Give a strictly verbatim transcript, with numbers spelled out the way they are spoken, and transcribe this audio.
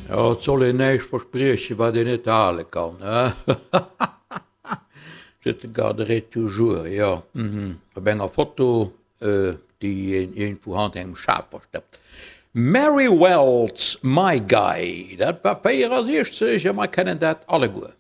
Ja, het zal je niet verspreken wat je niet halen kan. Hè? Je te garderai toujours, ja. Mm-hmm. Ik ben een foto uh, die in, in voorhand hem schaap verstept. Mary Wells, My Guy. Dat was vier als eerste, maar kennen dat alle goed.